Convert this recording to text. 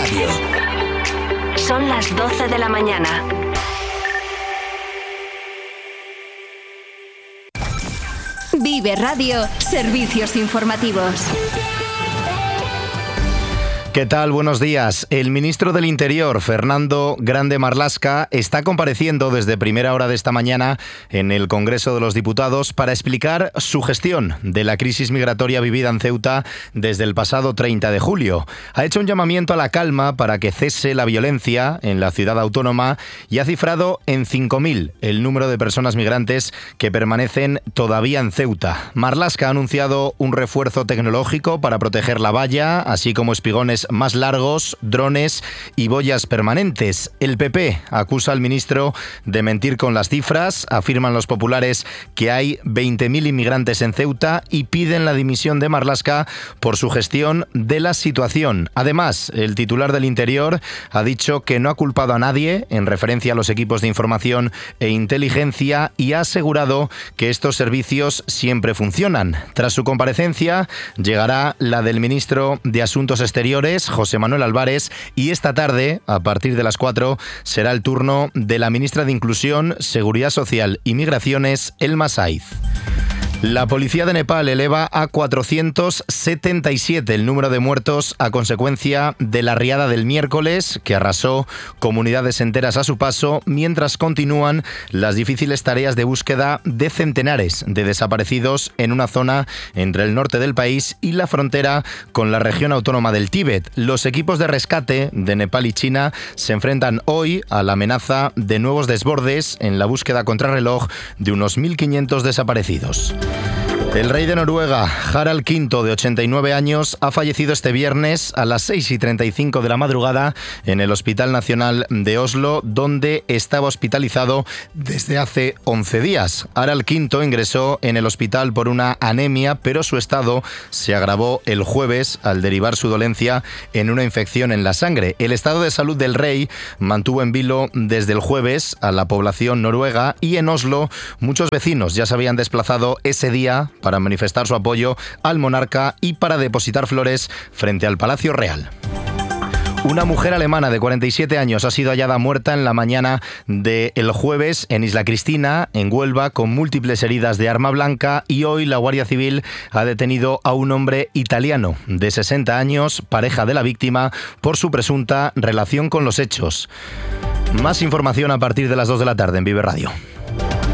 Radio. Son las 12 de la mañana. Vive Radio, servicios informativos. ¿Qué tal? Buenos días. El ministro del Interior, Fernando Grande Marlaska, está compareciendo desde primera hora de esta mañana en el Congreso de los Diputados para explicar su gestión de la crisis migratoria vivida en Ceuta desde el pasado 30 de julio. Ha hecho un llamamiento a la calma para que cese la violencia en la ciudad autónoma y ha cifrado en 5.000 el número de personas migrantes que permanecen todavía en Ceuta. Marlaska ha anunciado un refuerzo tecnológico para proteger la valla, así como espigones más largos, drones y boyas permanentes. El PP acusa al ministro de mentir con las cifras. Afirman los populares que hay 20.000 inmigrantes en Ceuta y piden la dimisión de Marlaska por su gestión de la situación. Además, el titular del Interior ha dicho que no ha culpado a nadie en referencia a los equipos de información e inteligencia y ha asegurado que estos servicios siempre funcionan. Tras su comparecencia, llegará la del ministro de Asuntos Exteriores, José Manuel Álvarez, y esta tarde, a partir de las 4, será el turno de la ministra de Inclusión, Seguridad Social y Migraciones, Elma Saiz. La policía de Nepal eleva a 477 el número de muertos a consecuencia de la riada del miércoles, que arrasó comunidades enteras a su paso, mientras continúan las difíciles tareas de búsqueda de centenares de desaparecidos en una zona entre el norte del país y la frontera con la región autónoma del Tíbet. Los equipos de rescate de Nepal y China se enfrentan hoy a la amenaza de nuevos desbordes en la búsqueda contrarreloj de unos 1.500 desaparecidos. El rey de Noruega, Harald V, de 89 años, ha fallecido este viernes a las 6:35 de la madrugada en el Hospital Nacional de Oslo, donde estaba hospitalizado desde hace 11 días. Harald V ingresó en el hospital por una anemia, pero su estado se agravó el jueves al derivar su dolencia en una infección en la sangre. El estado de salud del rey mantuvo en vilo desde el jueves a la población noruega, y en Oslo muchos vecinos ya se habían desplazado ese día para manifestar su apoyo al monarca y para depositar flores frente al Palacio Real. Una mujer alemana de 47 años ha sido hallada muerta en la mañana del jueves en Isla Cristina, en Huelva, con múltiples heridas de arma blanca, y hoy la Guardia Civil ha detenido a un hombre italiano de 60 años, pareja de la víctima, por su presunta relación con los hechos. Más información a partir de las 2 de la tarde en Vive Radio.